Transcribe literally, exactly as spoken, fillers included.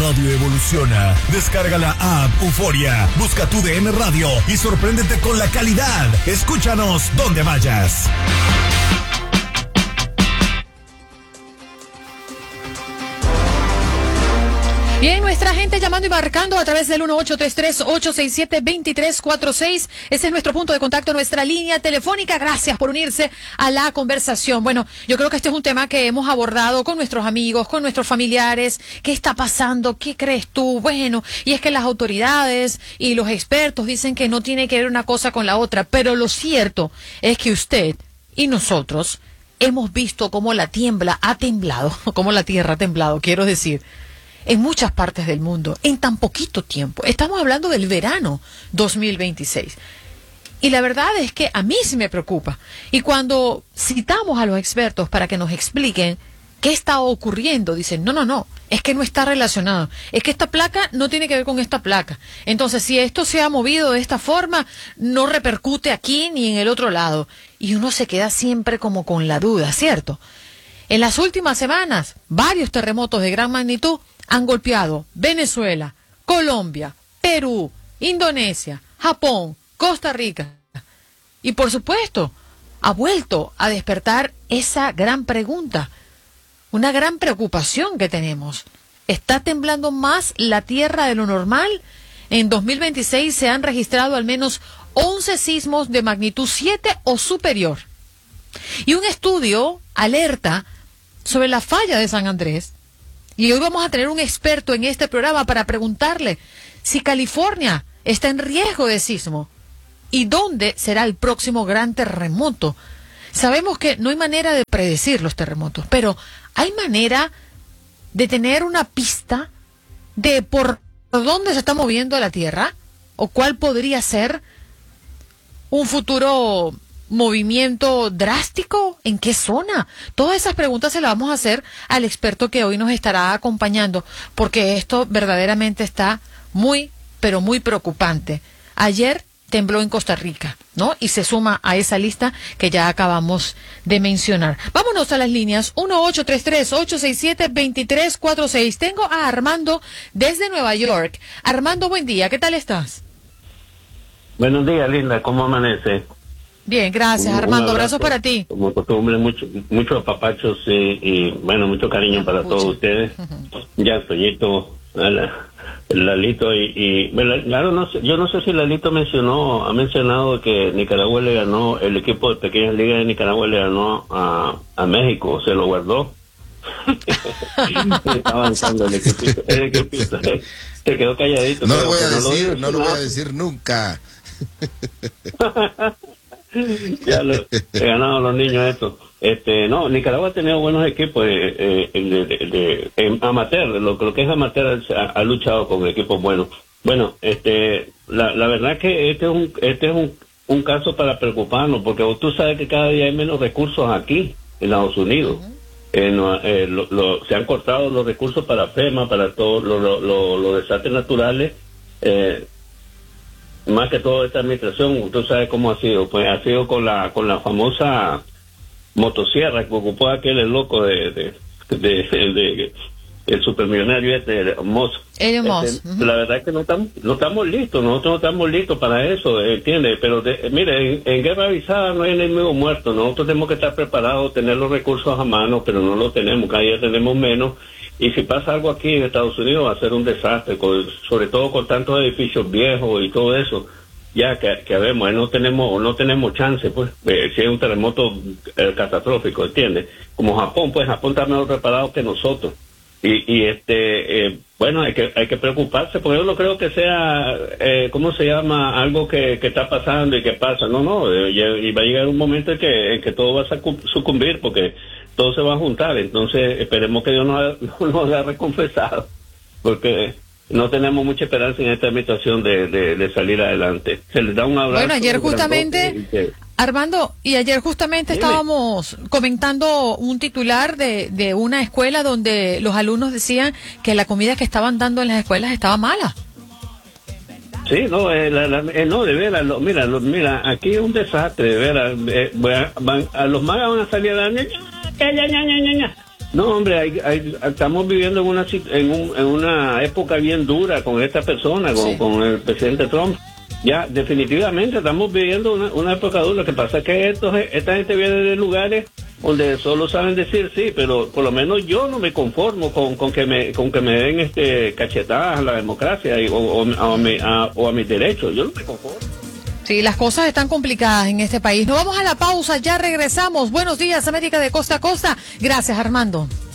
radio evoluciona. Descarga la app Euforia, busca tu D N Radio y sorpréndete con la calidad. Escúchanos donde vayas. Bien, nuestra gente llamando y marcando a través del uno ocho tres tres, ocho seis siete, dos tres cuatro seis. Ese es nuestro punto de contacto, nuestra línea telefónica. Gracias por unirse a la conversación. Bueno, yo creo que este es un tema que hemos abordado con nuestros amigos, con nuestros familiares. ¿Qué está pasando? ¿Qué crees tú? Bueno, y es que las autoridades y los expertos dicen que no tiene que ver una cosa con la otra. Pero lo cierto es que usted y nosotros hemos visto cómo la tiembla ha temblado, cómo la tierra ha temblado, quiero decir, en muchas partes del mundo, en tan poquito tiempo. Estamos hablando del verano dos mil veintiséis. Y la verdad es que a mí sí me preocupa. Y cuando citamos a los expertos para que nos expliquen qué está ocurriendo, dicen, no, no, no, es que no está relacionado. Es que esta placa no tiene que ver con esta placa. Entonces, si esto se ha movido de esta forma, no repercute aquí ni en el otro lado. Y uno se queda siempre como con la duda, ¿cierto? En las últimas semanas, varios terremotos de gran magnitud han golpeado Venezuela, Colombia, Perú, Indonesia, Japón, Costa Rica. Y por supuesto, ha vuelto a despertar esa gran pregunta, una gran preocupación que tenemos. ¿Está temblando más la tierra de lo normal? En dos mil veintiséis se han registrado al menos once sismos de magnitud siete o superior. Y un estudio alerta sobre la falla de San Andrés. Y hoy vamos a tener un experto en este programa para preguntarle si California está en riesgo de sismo y dónde será el próximo gran terremoto. Sabemos que no hay manera de predecir los terremotos, pero ¿hay manera de tener una pista de por dónde se está moviendo la Tierra? ¿O cuál podría ser un futuro movimiento drástico? ¿En qué zona? Todas esas preguntas se las vamos a hacer al experto que hoy nos estará acompañando, porque esto verdaderamente está muy, pero muy preocupante. Ayer tembló en Costa Rica, ¿no? Y se suma a esa lista que ya acabamos de mencionar. Vámonos a las líneas uno ocho tres tres, ocho seis siete, dos tres cuatro seis. Tengo a Armando desde Nueva York. Armando, buen día, ¿qué tal estás? Buenos días, linda, ¿cómo amanece? Bien, gracias, un, Armando. Un abrazos para ti. Como costumbre, mucho, muchos apapachos y, y, bueno, mucho cariño para todos ustedes. Uh-huh. Ya, Toñito, Lalito y, y bueno, claro, no sé, yo no sé si Lalito mencionó, ha mencionado que Nicaragua le ganó, el equipo de Pequeñas Ligas de Nicaragua le ganó a, a México, se lo guardó. Está avanzando el equipito, el equipito. Se quedó calladito. No lo voy a decir, no, no lo voy a decir nunca. Ya lo he ganado a los niños esto. Este, no, Nicaragua ha tenido buenos equipos eh, eh, de, de, de, de amateur, lo, lo que es amateur ha, ha luchado con equipos buenos. Bueno, este, la, la verdad que este es un, este es un, un caso para preocuparnos, porque tú sabes que cada día hay menos recursos aquí en Estados Unidos. Uh-huh. Eh, no, eh, lo, lo, se han cortado los recursos para FEMA, para todos los lo, lo, lo desastres naturales. Eh, más que todo esta administración, tú sabes cómo ha sido, pues ha sido con la con la famosa motosierra que ocupó aquel el loco de de, de, de, de el supermillonario este Moss. Elon Musk. Este, uh-huh. La verdad es que no estamos no estamos listos, nosotros no estamos listos para eso, ¿entiendes? Pero de, mire, en, en guerra avisada no hay enemigo muerto, nosotros tenemos que estar preparados, tener los recursos a mano, pero no los tenemos, cada día tenemos menos. Y si pasa algo aquí en Estados Unidos va a ser un desastre, con, sobre todo con tantos edificios viejos y todo eso. Ya que, que vemos, no tenemos no tenemos chance, pues, eh, si hay un terremoto eh, catastrófico, ¿entiendes? Como Japón, pues Japón está mejor preparado que nosotros. Y, y este, eh, bueno, hay que hay que preocuparse, porque yo no creo que sea, eh, ¿cómo se llama? Algo que, que está pasando y que pasa. No, no, eh, y va a llegar un momento en que, en que todo va a sucumbir, porque todo se va a juntar. Entonces esperemos que Dios nos, nos haya reconfesado, porque no tenemos mucha esperanza en esta administración de, de, de salir adelante. Se les da un abrazo. Bueno, ayer justamente, que, Armando, y ayer justamente dime. Estábamos comentando un titular de, de una escuela donde los alumnos decían que la comida que estaban dando en las escuelas estaba mala. Sí, no, eh, la, la, eh, no, de veras, lo, mira, lo, mira, aquí es un desastre, de veras. Eh, van, a los magas van a salir a dar, ña, ña, ña, ña, ña. No, hombre, hay, hay, estamos viviendo en una en, un, en una época bien dura con esta persona, con, sí. con el presidente Trump. Ya, definitivamente estamos viviendo una, una época dura. Lo que pasa es que estos, esta gente viene de lugares donde solo saben decir sí, pero por lo menos yo no me conformo con, con que me con que me den este cachetadas a la democracia y, o, o, a mi, a, o a mis derechos. Yo no me conformo. Sí, las cosas están complicadas en este país. Nos vamos a la pausa, ya regresamos. Buenos días, América de costa a costa. Gracias, Armando.